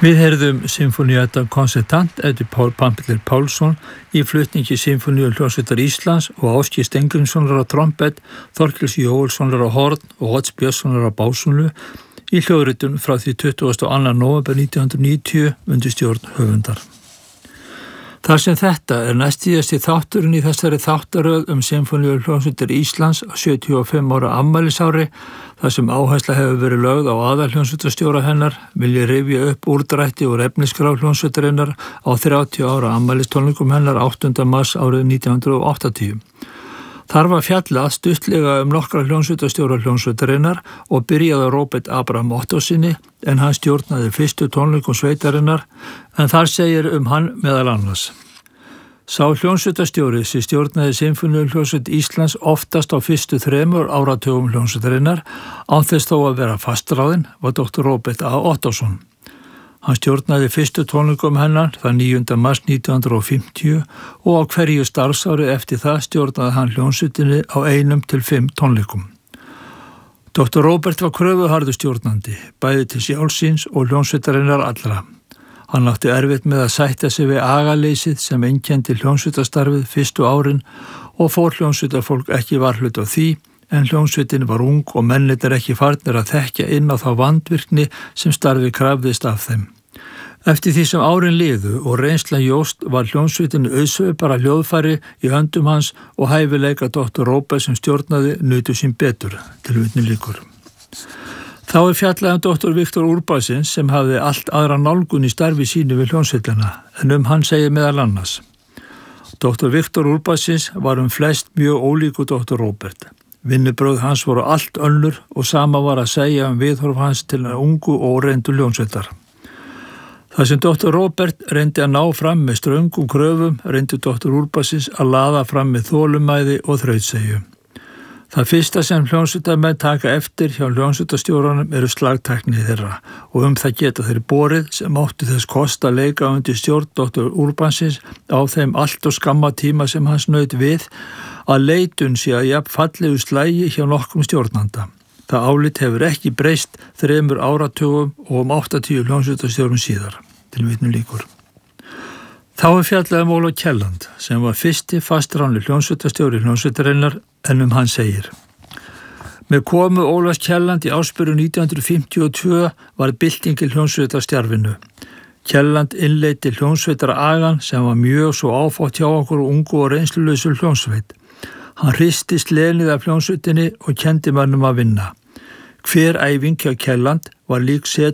Við heyrðum Sinfonietta Concertant eftir Pál Pampill Pálsson í flutningi Sinfoníuhljómsveitar Íslands og Ásgeir Steingrímssonar á trompet, Þorkels Jóelssonar á horn og Odds Björnssonar á básúnu í hljóðritun frá því 22. nóvember 1990 undir stjórn höfundar. Þar sem þetta næstíðasti þátturinn í þessari þáttaröð Sinfoníuhljómsveitar Íslands á 75 ára afmælisári, þar sem áhersla hefur verið lögð á aðalhljómsveitarstjóra hennar, vil ég rifja upp úrdrætti úr efnisskrá hljómsveitarinnar á 30 ára afmælistónleikum hennar 8. mars árið 1980. Þar var fjallað stuttlega nokkra hljómsveitarstjóra hljómsveitarinnar og byrjaði Róbert Abraham Ottóssyni en hann stjórnaði fyrstu tónleikum sveitarinnar, en þar segir hann meðal annars. Sá hljómsveitarstjóri sem stjórnaði Sinfoníuhljómsveit Íslands oftast á fyrstu 3 áratugum hljómsveitarinnar án þess þó að vera fastráðinn var Dr. Róbert A. Ottósson. Hann stjórnaði fyrstu tónleikum hennar þann 9. mars 1950 og á hverju starfsári eftir það stjórnaði hann hljómsveitinni á 1 til 5 tónleikum. Dr. Róbert var kröfuharður stjórnandi, bæði til sjálfsins og hljómsveitarinnar allra. Hann átti erfitt með að sætta sig við agaleysið sem einkenndi hljómsveitastarfið fyrstu árin og fór hljómsveitarfólk ekki varhlut á því, en hljómsveitin var ung og mennirnir ekki farnir að þekkja inn á þá vandvirkni sem starfið krafðist af þeim. Eftir því sem árin liðu og reynsla jóst var hljómsveitin auðsveipara hljóðfæri í höndum hans og hæfileika Dr. Róbert sem stjórnaði nutu sín betur, tilvitnun lýkur. Þá fjallað Dr. Viktor Urbánsson sem hafði allt aðra nálgun í starfi sínu við hljómsveitina, en hann segir meðal annars. Dr. Viktor Urbánsson var flest mjög ólíku Dr. Róbert. Vinnubrögð hans voru allt önnur og sama var að segja viðhorf hans til ungu og reyndu hljómsveitar. Það sem Dr. Róbert reyndi að ná fram með ströngum kröfum, reyndi Dr. Urbánsson að laða fram með þolinmæði og þrautseigju. Það fyrsta sem hljómsveitarmenn taka eftir hjá hljómsveitarstjóranum slagtækni þeirra og það geta þeir borið sem áttu þess kost að leika undir stjórn Dr. Urbánsson á þeim allt og skamma tíma sem hans naut við að leitun sé að jafn fallegu slagi hjá nokkrum stjórnanda. Það álit hefur ekki breyst 3 áratugum og 80 hljómsveitarstjórum síðar. Tilvitnun lýkur. Þá fjallað Ólaf Kjelland sem var fyrsti fastráðni hljómsveitarstjóri hljómsveitarinnar, en hann segir. Með komu Ólafs Kjelland í ársbyrjun 1952 var bylting í hljómsveitarstjarfinu. Kjelland innleiddi hljómsveitaragan sem var mjög svo áfátt hjá okkur ungu og reynslulausu hljómsveit. Hann hristi slenið af hljómsveitinni og kendi mönnum að vinna. Hver æfing hjá Kjelland var lík